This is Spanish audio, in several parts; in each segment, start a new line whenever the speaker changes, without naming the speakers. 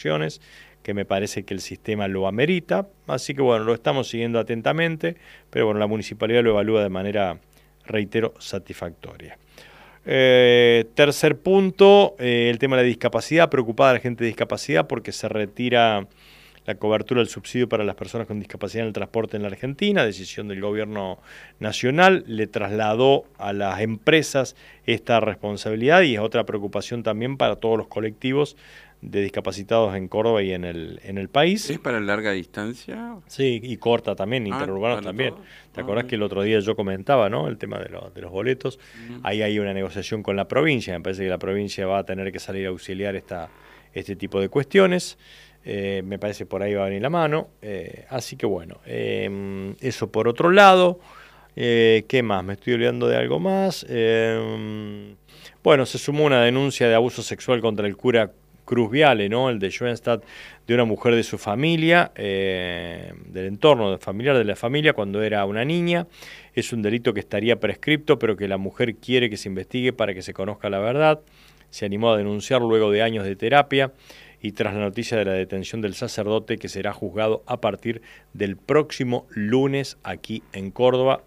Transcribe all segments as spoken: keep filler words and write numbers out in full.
que me parece que el sistema lo amerita, así que bueno, lo estamos siguiendo atentamente, pero bueno, la municipalidad lo evalúa de manera, reitero, satisfactoria. Eh, tercer punto, eh, el tema de la discapacidad, preocupada la gente de discapacidad porque se retira la cobertura del subsidio para las personas con discapacidad en el transporte en la Argentina, decisión del gobierno nacional, le trasladó a las empresas esta responsabilidad y es otra preocupación también para todos los colectivos de discapacitados en Córdoba y en el, en el país.
¿Es para larga distancia?
Sí, y corta también,
Ah,
interurbanos también.
todo.
¿Te
Ah,
acordás
bien.
que el otro día yo comentaba, ¿no?, el tema de, lo, de los boletos? Uh-huh. Ahí hay una negociación con la provincia, me parece que la provincia va a tener que salir a auxiliar esta, este tipo de cuestiones. Eh, me parece que por ahí va a venir la mano. Eh, así que bueno, eh, eso por otro lado. Eh, ¿Qué más? Me estoy olvidando de algo más. Eh, bueno, se sumó una denuncia de abuso sexual contra el cura Cruz Viale, ¿no?, el de Schoenstatt, de una mujer de su familia, eh, del entorno familiar de la familia, cuando era una niña. Es un delito que estaría prescripto, pero que la mujer quiere que se investigue para que se conozca la verdad. Se animó a denunciar luego de años de terapia y tras la noticia de la detención del sacerdote, que será juzgado a partir del próximo lunes aquí en Córdoba.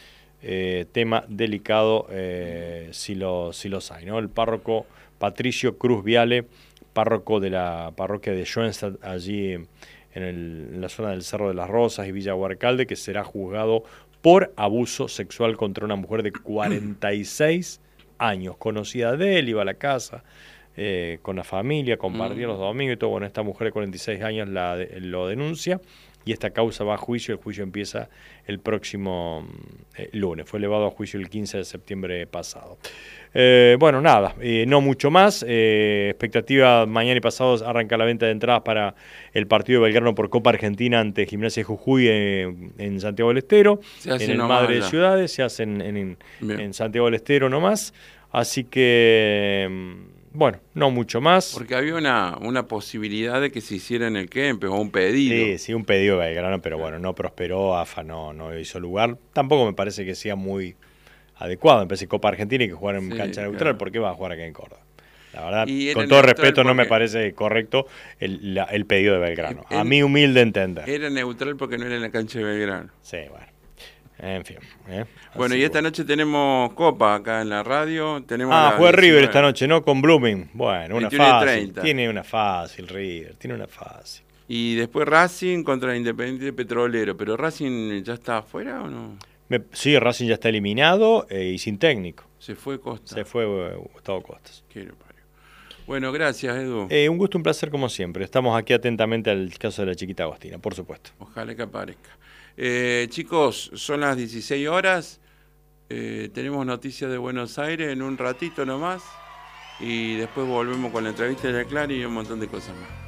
Eh, tema delicado, eh, si, lo, si los hay, ¿no? El párroco Patricio Cruz Viale, párroco de la parroquia de Schoenstatt, allí en, el, en la zona del Cerro de las Rosas y Villa Huarcalde, que será juzgado por abuso sexual contra una mujer de cuarenta y seis años, conocida de él, iba a la casa eh, con la familia, compartía los domingos y todo. Bueno, esta mujer de cuarenta y seis años la, lo denuncia y esta causa va a juicio. El juicio empieza el próximo eh, lunes. Fue elevado a juicio el quince de septiembre pasado. Eh, bueno, nada, eh, no mucho más. Eh, expectativa, mañana y pasado arranca la venta de entradas para el partido de Belgrano por Copa Argentina ante Gimnasia de Jujuy en, en Santiago del Estero. En el Madre de Ciudades, se hacen en, en, en Santiago del Estero nomás. Así que, bueno, no mucho más.
Porque había una, una posibilidad de que se hiciera en el Kempes, o un pedido.
Sí, sí, un pedido de Belgrano, pero bueno, no prosperó. A F A no, no hizo lugar. Tampoco me parece que sea muy adecuado. Me parece que Copa Argentina hay que jugar en sí, cancha neutral. Claro. ¿Por qué va a jugar acá en Córdoba? La verdad, con todo respeto, no me parece correcto el, la, el pedido de Belgrano. El, a mi humilde entender.
Era neutral porque no era en la cancha de Belgrano.
Sí, bueno. En fin. ¿eh?
Bueno, y esta bueno. noche tenemos Copa acá en la radio. Tenemos
ah, juega River esta noche, ¿no? Con Blooming. Bueno, una fácil. treinta. Tiene una fácil, River. Tiene una fácil.
Y después Racing contra Independiente Petrolero. ¿Pero Racing ya está afuera o no?
Me, sí, Racing ya está eliminado eh, y sin técnico.
Se fue Costa.
Se fue uh, Gustavo Costas.
Quiero pario. Bueno, gracias, Edu.
Eh, un gusto, un placer como siempre. Estamos aquí atentamente al caso de la chiquita Agostina, por supuesto.
Ojalá que aparezca. Eh, chicos, son las dieciséis horas. Eh, tenemos noticias de Buenos Aires en un ratito nomás. Y después volvemos con la entrevista de la Clara y un montón de cosas más.